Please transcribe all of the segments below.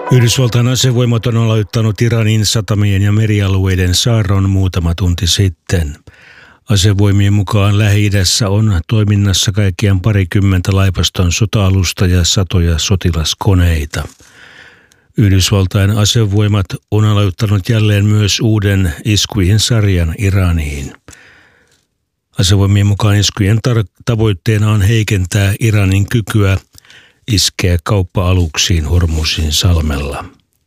Yhdysvaltain asevoimat on aloittanut Iranin satamien ja merialueiden saarron muutama tunti sitten. Asevoimien mukaan Lähi-idässä on toiminnassa kaikkiaan parikymmentä laivaston sota-alusta ja satoja sotilaskoneita. Yhdysvaltain asevoimat on aloittanut jälleen myös uuden iskujen sarjan Iraniin. Asevoimien mukaan iskujen tavoitteena on heikentää Iranin kykyä iskeä kauppa-aluksiin Hormuzin salmella.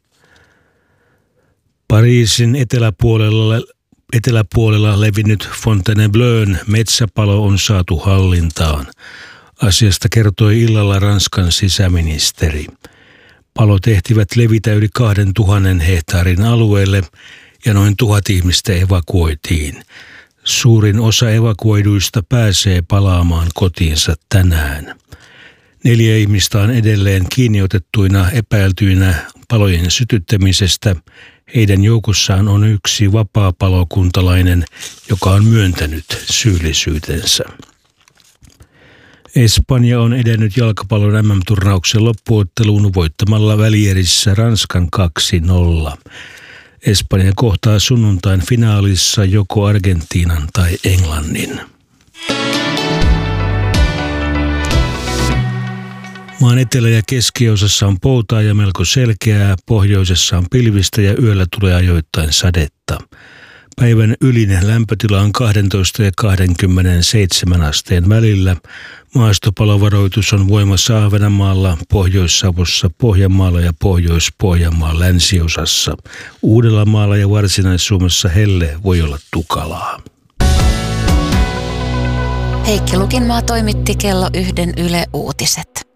Pariisin eteläpuolella levinnyt Fontainebleaun metsäpalo on saatu hallintaan. Asiasta kertoi illalla Ranskan sisäministeri. Palot ehtivät levitä yli 2000 hehtaarin alueelle ja noin 1000 ihmistä evakuoitiin. Suurin osa evakuoiduista pääsee palaamaan kotiinsa tänään. 4 ihmistä on edelleen kiinniotettuina epäiltyinä palojen sytyttämisestä. Heidän joukossaan on yksi vapaapalokuntalainen, joka on myöntänyt syyllisyytensä. Espanja on edennyt jalkapallon MM-turnauksen loppuotteluun voittamalla välierissä Ranskan 2-0. Espanja kohtaa sunnuntain finaalissa joko Argentiinan tai Englannin. Maan etelä- ja keskiosassa on poutaa ja melko selkeää, pohjoisessa on pilvistä ja yöllä tulee ajoittain sadetta. Päivän ylin lämpötila on 12 ja 27 asteen välillä. Maastopalovaroitus on voimassa Ahvenanmaalla, Pohjois-Savossa, Pohjanmaalla ja Pohjois-Pohjanmaan länsiosassa. Uudellamaalla ja Varsinais-Suomessa helle voi olla tukalaa. Heikki Lukinmaa toimitti kello 1 Yle Uutiset.